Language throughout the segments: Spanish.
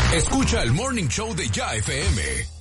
Escucha el Morning Show de Ya FM.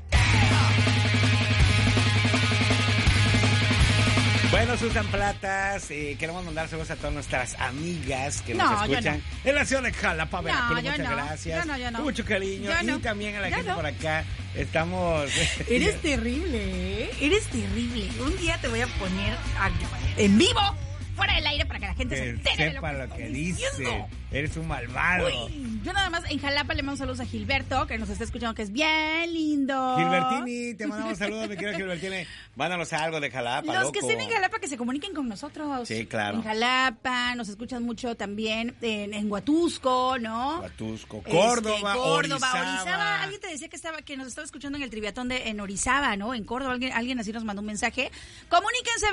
Bueno, Susan Platas, queremos mandar saludos a todas nuestras amigas que nos escuchan en la ciudad de Jalapa, Veracruz. Muchas gracias. Yo no. Con mucho cariño. Y también a la gente por acá. Estamos... Eres terrible, ¿eh? Eres terrible. Un día te voy a poner en vivo, fuera del aire, para que la gente se entere sepa de lo que dice. diciendo. Eres un malvado. Uy, yo nada más en Jalapa le mando saludos a Gilberto, que nos está escuchando, que es bien lindo. Gilbertini, te mandamos saludos, mi querido Gilbertini. Mándanos algo de Jalapa, Los loco. que estén en Jalapa, que se comuniquen con nosotros. Sí, claro. En Jalapa, nos escuchan mucho también en Huatusco, ¿no? Huatusco, Córdoba, Orizaba. Alguien te decía que nos estaba escuchando en el triviatón en Orizaba, ¿no? En Córdoba, alguien así nos mandó un mensaje. Comuníquense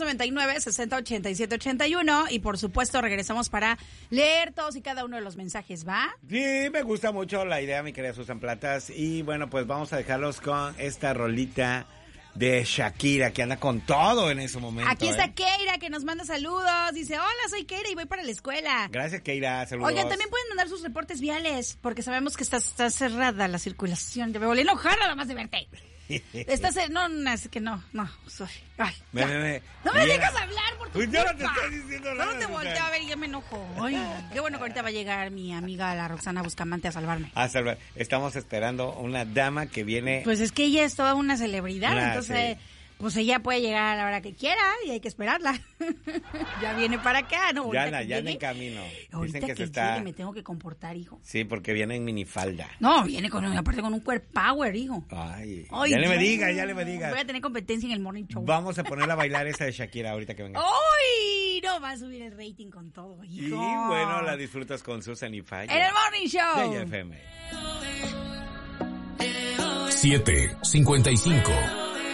2299-608781 y por supuesto regresamos para leer todos y cada uno de los mensajes, ¿va? Sí, me gusta mucho la idea, mi querida Susan Platas. Y bueno, pues vamos a dejarlos con esta rolita de Shakira, que anda con todo en ese momento. Aquí está Keira, que nos manda saludos. Dice, hola, soy Keira y voy para la escuela. Gracias, Keira, saludos. Oigan, también pueden mandar sus reportes viales, porque sabemos que está cerrada la circulación. Me volví a enojar nada más de verte. No, es que no, sorry. Ay, no me dejas hablar por tu culpa. Yo no te estoy diciendo nada. No te volteé a ver y ya me enojo. Ay, qué bueno que ahorita va a llegar mi amiga la Roxana Buscamante a salvarme. Estamos esperando una dama que viene. Pues es que ella es toda una celebridad, entonces... Sí. Pues ella puede llegar a la hora que quiera y hay que esperarla. Ya viene para acá, ¿no? Ya anda en camino. Ahorita Dicen que llegue, me tengo que comportar, hijo. Sí, porque viene en minifalda. No, viene aparte con un cuerp power, hijo. Ay, ya le me digas. Voy a tener competencia en el morning show. Vamos a ponerla a bailar esa de Shakira ahorita que venga. ¡Ay! No, va a subir el rating con todo, hijo. Y bueno, la disfrutas con Susan y Falla. En el morning show. De FM. 7:55